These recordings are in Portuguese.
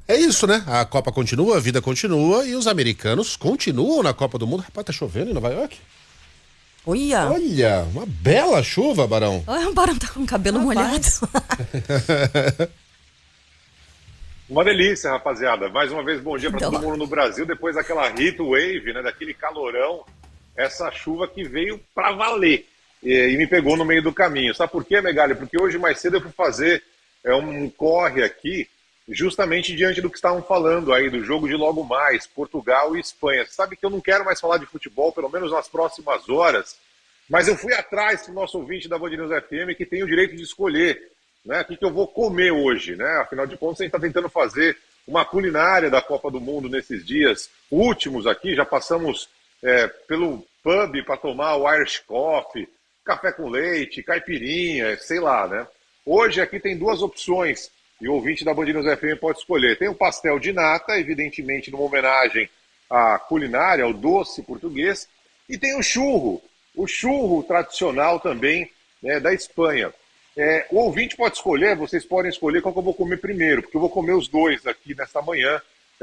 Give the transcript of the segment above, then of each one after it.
É isso, né? A Copa continua, a vida continua e os americanos continuam na Copa do Mundo. Rapaz, tá chovendo em Nova York? Olha, Olha, uma bela chuva, Barão. o Barão tá com o cabelo molhado. Uma delícia, rapaziada. Mais uma vez, bom dia para todo mundo no Brasil. Depois daquela heat wave, né, daquele calorão, essa chuva que veio para valer e me pegou no meio do caminho. Sabe por quê, Megali? Porque hoje mais cedo eu fui fazer um corre aqui, justamente diante do que estavam falando aí, do jogo de logo mais, Portugal e Espanha. Você sabe que eu não quero mais falar de futebol, pelo menos nas próximas horas, mas eu fui atrás do nosso ouvinte da Band News FM que tem o direito de escolher, né, o que eu vou comer hoje, né? Afinal de contas, a gente está tentando fazer uma culinária da Copa do Mundo nesses dias últimos aqui. Já passamos pelo pub para tomar o Irish Coffee, café com leite, caipirinha, sei lá, né? Hoje aqui tem duas opções e o ouvinte da Band News FM pode escolher. Tem o pastel de nata, evidentemente numa homenagem à culinária, ao doce português, e tem o churro tradicional também, né, da Espanha. O ouvinte pode escolher, vocês podem escolher qual que eu vou comer primeiro, porque eu vou comer os dois aqui nesta manhã,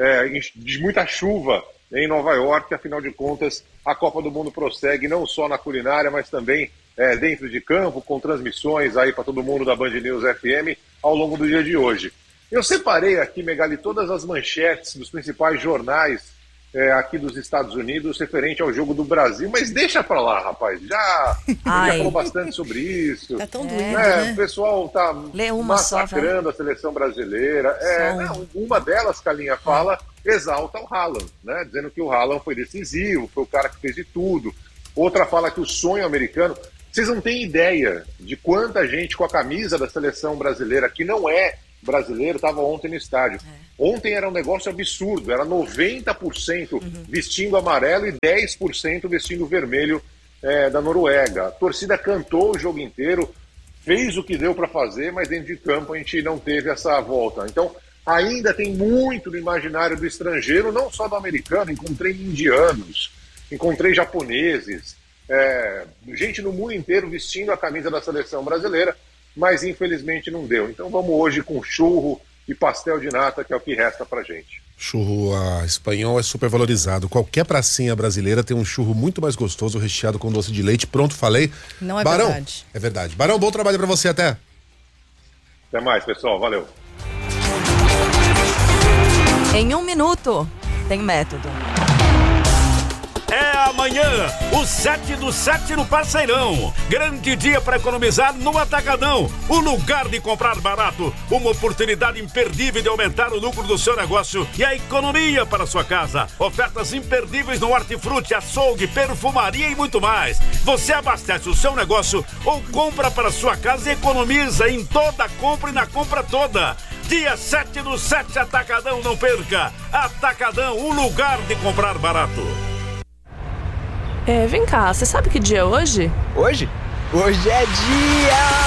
de muita chuva em Nova York. Afinal de contas, a Copa do Mundo prossegue não só na culinária, mas também dentro de campo, com transmissões aí para todo mundo da Band News FM ao longo do dia de hoje. Eu separei aqui, Megali, todas as manchetes dos principais jornais aqui dos Estados Unidos referente ao jogo do Brasil, mas deixa pra lá, rapaz, já falou bastante sobre isso. Tá tão doído, né? O pessoal tá massacrando só, a seleção brasileira. Uma delas, Calinha, exalta o Haaland, né? Dizendo que o Haaland foi decisivo, foi o cara que fez de tudo. Outra fala que o sonho americano... Vocês não têm ideia de quanta gente com a camisa da seleção brasileira, que não é brasileiro, estava ontem no estádio. Ontem era um negócio absurdo, era 90% vestindo amarelo e 10% vestindo vermelho da Noruega. A torcida cantou o jogo inteiro, fez o que deu para fazer, mas dentro de campo a gente não teve essa volta. Então, ainda tem muito no imaginário do estrangeiro, não só do americano. Encontrei indianos, encontrei japoneses, gente no mundo inteiro vestindo a camisa da seleção brasileira, mas infelizmente não deu. Então vamos hoje com churro e pastel de nata, que é o que resta pra gente. Churro espanhol é super valorizado. Qualquer pracinha brasileira tem um churro muito mais gostoso, recheado com doce de leite. Pronto, falei. Não é Barão, verdade. É verdade. Barão, bom trabalho pra você, até. Até mais, pessoal. Valeu. Em 1 minuto, tem método. É amanhã, o 7 do 7 no Parceirão. Grande dia para economizar no Atacadão. O lugar de comprar barato. Uma oportunidade imperdível de aumentar o lucro do seu negócio e a economia para a sua casa. Ofertas imperdíveis no hortifruti, açougue, perfumaria e muito mais. Você abastece o seu negócio ou compra para a sua casa e economiza em toda compra e na compra toda. Dia 7 do 7 Atacadão, não perca. Atacadão, um lugar de comprar barato. Vem cá, você sabe que dia é hoje? Hoje? Hoje é dia...